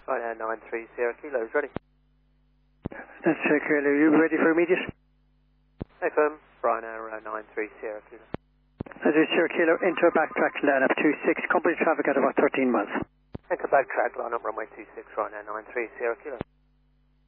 Ryanair 93 Sierra Kilo is ready. That's Kilo. Are you ready for immediate? Hey firm, Ryanair 93 Sierra Kilo. That's Sierra Kilo into a backtrack line up 26, company traffic at about 13 miles. Enter backtrack line up runway 26, Ryanair 93 Sierra Kilo.